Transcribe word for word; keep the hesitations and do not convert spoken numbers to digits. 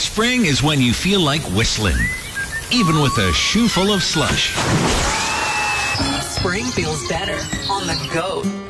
Spring is when you feel like whistling, even with a shoe full of slush. Spring feels better on the go.